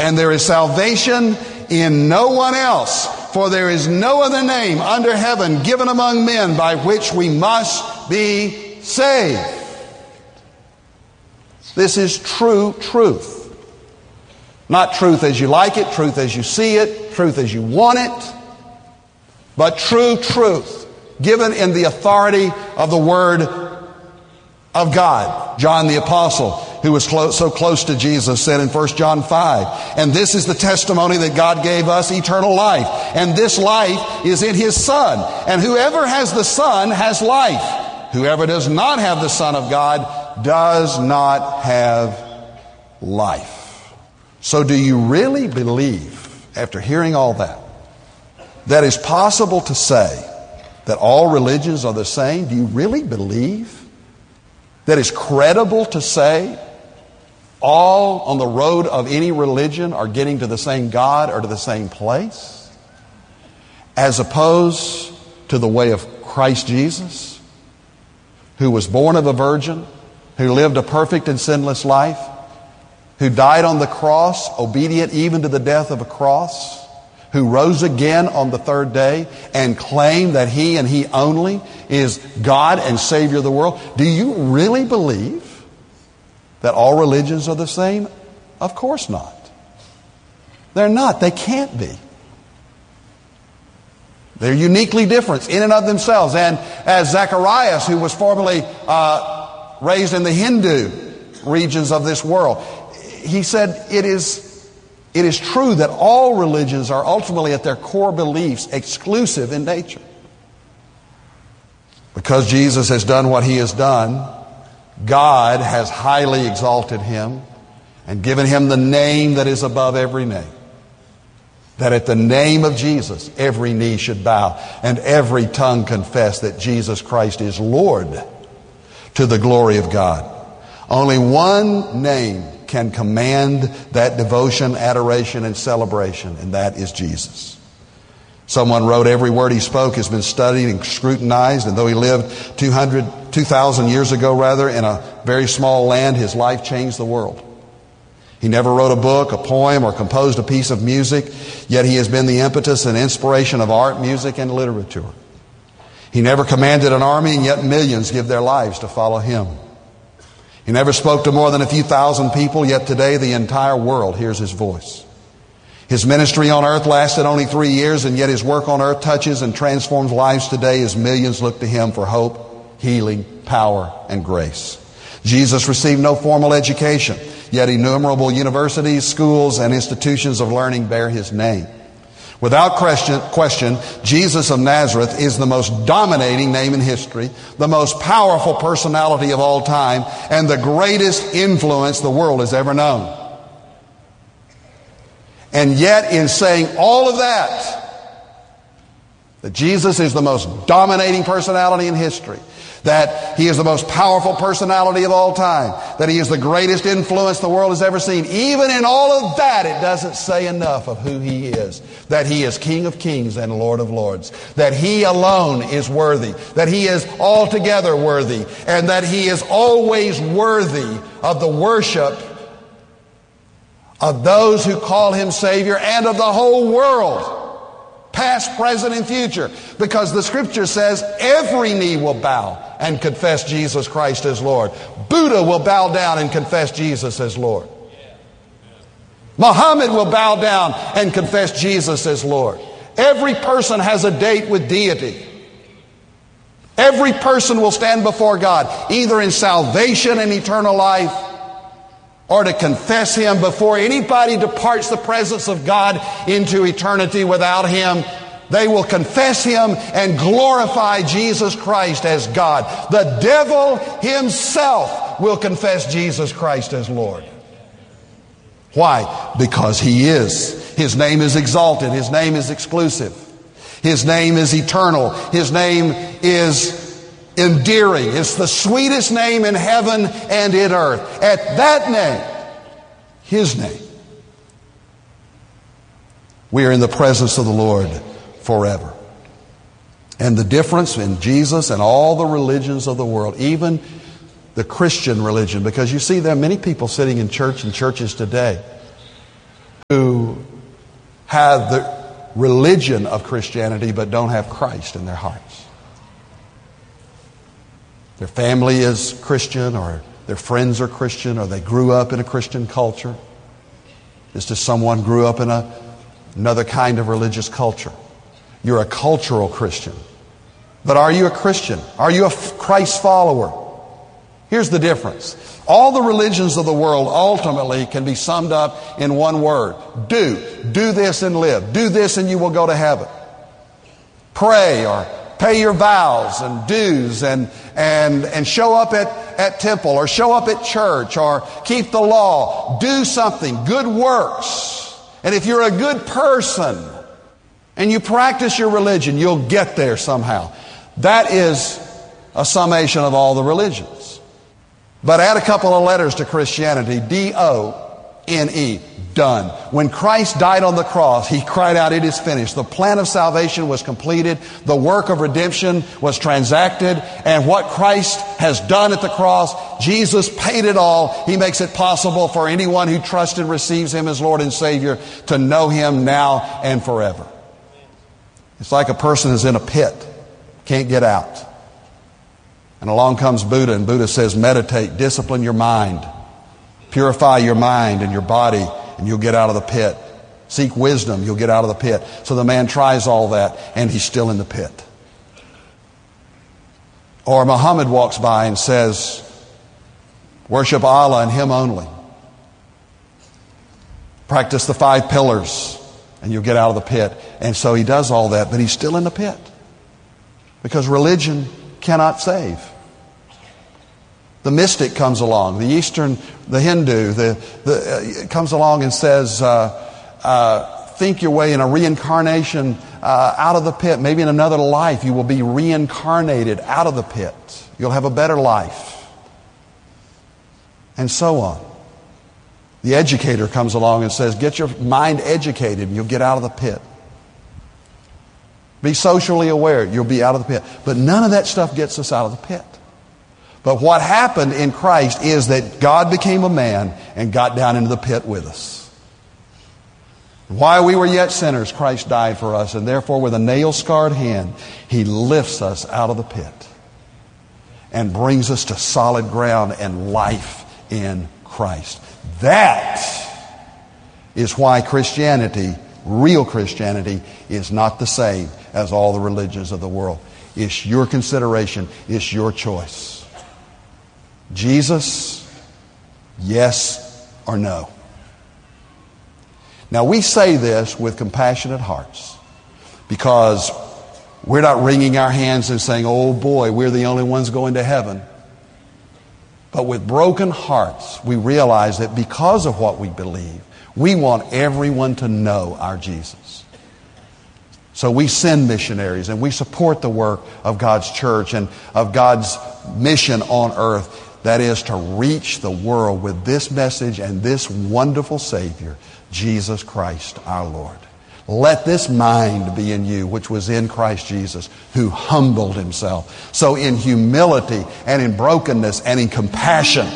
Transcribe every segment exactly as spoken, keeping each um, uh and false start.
And there is salvation in no one else, for there is no other name under heaven given among men by which we must be saved. This is true truth. Not truth as you like it, truth as you see it, truth as you want it, but true truth given in the authority of the Word of God. John the Apostle, who was close, so close to Jesus, said in First John five, and this is the testimony that God gave us, eternal life. And this life is in His Son. And whoever has the Son has life. Whoever does not have the Son of God does not have life. So do you really believe, after hearing all that, that it's possible to say that all religions are the same? Do you really believe that it's credible to say all on the road of any religion are getting to the same God or to the same place, as opposed to the way of Christ Jesus, who was born of a virgin, who lived a perfect and sinless life, who died on the cross, obedient even to the death of a cross, who rose again on the third day and claimed that He and He only is God and Savior of the world? Do you really believe that all religions are the same? Of course not. They're not. They can't be. They're uniquely different in and of themselves. And as Zacharias, who was formerly uh, raised in the Hindu regions of this world, he said, it is, it is true that all religions are ultimately at their core beliefs exclusive in nature. Because Jesus has done what He has done, God has highly exalted Him and given Him the name that is above every name. That at the name of Jesus, every knee should bow and every tongue confess that Jesus Christ is Lord, to the glory of God. Only one name can command that devotion, adoration, and celebration, and that is Jesus. Someone wrote, every word He spoke has been studied and scrutinized, and though He lived two hundred, two thousand years ago rather, in a very small land, His life changed the world. He never wrote a book, a poem, or composed a piece of music, yet He has been the impetus and inspiration of art, music, and literature. He never commanded an army, and yet millions give their lives to follow Him. He never spoke to more than a few thousand people, yet today the entire world hears His voice. His ministry on earth lasted only three years, and yet His work on earth touches and transforms lives today as millions look to Him for hope, healing, power, and grace. Jesus received no formal education, yet innumerable universities, schools, and institutions of learning bear His name. Without question, question, Jesus of Nazareth is the most dominating name in history, the most powerful personality of all time, and the greatest influence the world has ever known. And yet, in saying all of that, that Jesus is the most dominating personality in history, that He is the most powerful personality of all time, that He is the greatest influence the world has ever seen. Even in all of that, it doesn't say enough of who He is. That He is King of kings and Lord of lords. That He alone is worthy. That He is altogether worthy. And that He is always worthy of the worship of those who call Him Savior and of the whole world. Past, present, and future. Because the Scripture says every knee will bow and confess Jesus Christ as Lord. Buddha will bow down and confess Jesus as Lord. Muhammad will bow down and confess Jesus as Lord. Every person has a date with deity. Every person will stand before God, either in salvation and eternal life, or to confess Him before anybody departs the presence of God into eternity without Him. They will confess Him and glorify Jesus Christ as God. The devil himself will confess Jesus Christ as Lord. Why? Because He is. His name is exalted. His name is exclusive. His name is eternal. His name is endearing. It's the sweetest name in heaven and in earth. At that name, His name, we are in the presence of the Lord forever. And the difference in Jesus and all the religions of the world, even the Christian religion, because you see there are many people sitting in church and churches today who have the religion of Christianity but don't have Christ in their hearts. Their family is Christian, or their friends are Christian, or they grew up in a Christian culture, just as someone grew up in a, another kind of religious culture. You're a cultural Christian. But are you a Christian? Are you a Christ follower? Here's the difference. All the religions of the world ultimately can be summed up in one word. Do. Do this and live. Do this and you will go to heaven. Pray, or pay your vows and dues, and and and show up at, at temple, or show up at church, or keep the law. Do something. Good works. And if you're a good person and you practice your religion, you'll get there somehow. That is a summation of all the religions. But add a couple of letters to Christianity. D O N E. Done. When Christ died on the cross, He cried out, "It is finished." The plan of salvation was completed. The work of redemption was transacted. And what Christ has done at the cross, Jesus paid it all. He makes it possible for anyone who trusts and receives Him as Lord and Savior to know Him now and forever. It's like a person is in a pit, can't get out. And along comes Buddha, and Buddha says, meditate, discipline your mind, purify your mind and your body, and you'll get out of the pit. Seek wisdom, you'll get out of the pit. So the man tries all that, and he's still in the pit. Or Muhammad walks by and says, worship Allah and Him only. Practice the five pillars, and you'll get out of the pit. And so he does all that, but he's still in the pit. Because religion cannot save. The mystic comes along, the Eastern, the Hindu, the, the uh, comes along and says, uh, uh, think your way in a reincarnation uh, out of the pit. Maybe in another life you will be reincarnated out of the pit. You'll have a better life. And so on. The educator comes along and says, get your mind educated and you'll get out of the pit. Be socially aware, you'll be out of the pit. But none of that stuff gets us out of the pit. But what happened in Christ is that God became a man and got down into the pit with us. While we were yet sinners, Christ died for us, and therefore with a nail-scarred hand, He lifts us out of the pit and brings us to solid ground and life in Christ. That is why Christianity, real Christianity, is not the same as all the religions of the world. It's your consideration. It's your choice. Jesus, yes or no. Now we say this with compassionate hearts because we're not wringing our hands and saying, oh boy, we're the only ones going to heaven. But with broken hearts, we realize that because of what we believe, we want everyone to know our Jesus. So we send missionaries and we support the work of God's church and of God's mission on earth. That is to reach the world with this message and this wonderful Savior, Jesus Christ our Lord. Let this mind be in you, which was in Christ Jesus, who humbled Himself. So in humility and in brokenness and in compassion,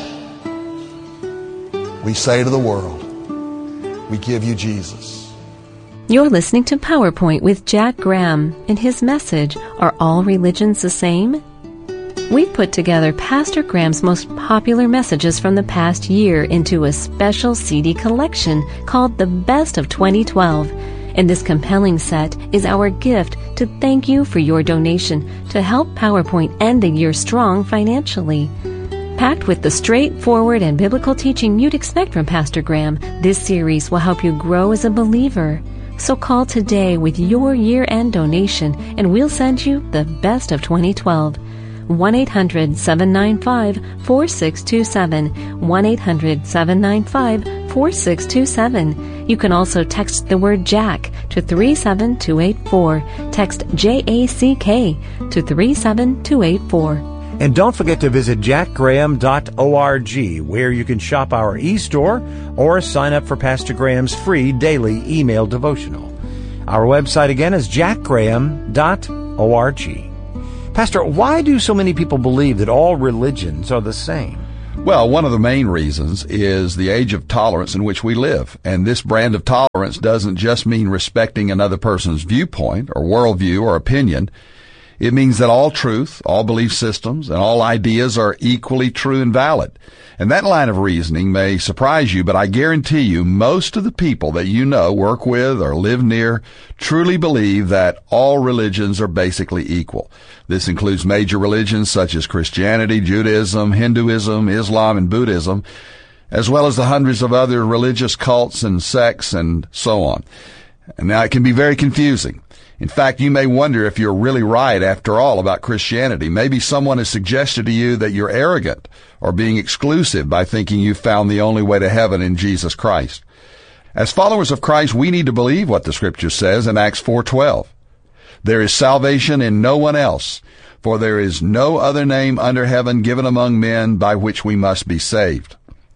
we say to the world, we give you Jesus. You're listening to PowerPoint with Jack Graham, and his message, Are All Religions the Same? We've put together Pastor Graham's most popular messages from the past year into a special C D collection called The Best of twenty twelve. And this compelling set is our gift to thank you for your donation to help PowerPoint end the year strong financially. Packed with the straightforward and biblical teaching you'd expect from Pastor Graham, this series will help you grow as a believer. So call today with your year-end donation and we'll send you the best of twenty twelve. one eight hundred seven nine five four six two seven. one eight hundred seven nine five four six two seven. You can also text the word Jack to three seven two eight four. Text J A C K to three seven two eight four. And don't forget to visit jack graham dot org, where you can shop our e-store or sign up for Pastor Graham's free daily email devotional. Our website again is jack graham dot org. Pastor, why do so many people believe that all religions are the same? Well, one of the main reasons is the age of tolerance in which we live. And this brand of tolerance doesn't just mean respecting another person's viewpoint or worldview or opinion. It means that all truth, all belief systems, and all ideas are equally true and valid. And that line of reasoning may surprise you, but I guarantee you most of the people that you know, work with, or live near truly believe that all religions are basically equal. This includes major religions such as Christianity, Judaism, Hinduism, Islam, and Buddhism, as well as the hundreds of other religious cults and sects and so on. And now it can be very confusing. In fact, you may wonder if you're really right after all about Christianity. Maybe someone has suggested to you that you're arrogant or being exclusive by thinking you've found the only way to heaven in Jesus Christ. As followers of Christ, we need to believe what the Scripture says in Acts four twelve. There is salvation in no one else, for there is no other name under heaven given among men by which we must be saved.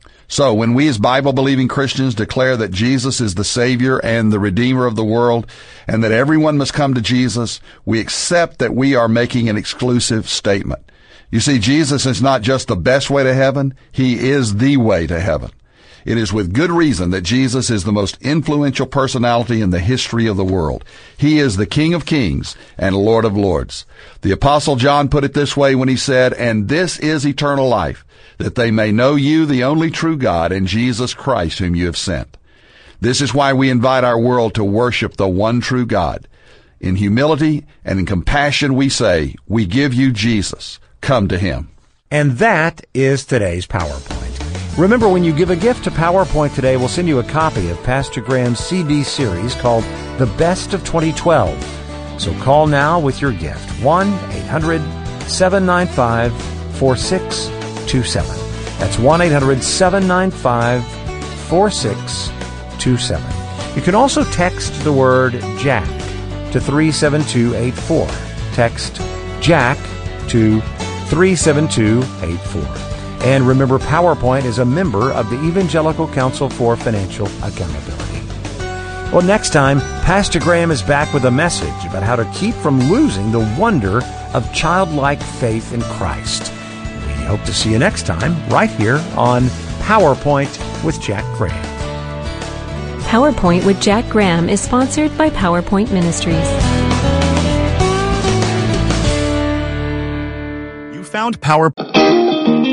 So when we as Bible-believing Christians declare that Jesus is the Savior and the Redeemer of the world, and that everyone must come to Jesus, we accept that we are making an exclusive statement. You see, Jesus is not just the best way to heaven, He is the way to heaven. It is with good reason that Jesus is the most influential personality in the history of the world. He is the King of Kings and Lord of Lords. The Apostle John put it this way when he said, "And this is eternal life, that they may know you, the only true God, and Jesus Christ, whom you have sent." This is why we invite our world to worship the one true God. In humility and in compassion we say, we give you Jesus. Come to Him. And that is today's PowerPoint. Remember, when you give a gift to PowerPoint today, we'll send you a copy of Pastor Graham's C D series called The Best of twenty twelve. So call now with your gift. one eight hundred seven nine five four six two seven. That's one eight hundred seven nine five four six two seven. You can also text the word Jack to three seven two eight four. Text Jack to three seven two eight four. And remember, PowerPoint is a member of the Evangelical Council for Financial Accountability. Well, next time, Pastor Graham is back with a message about how to keep from losing the wonder of childlike faith in Christ. We hope to see you next time right here on PowerPoint with Jack Graham. PowerPoint with Jack Graham is sponsored by PowerPoint Ministries. You found Power...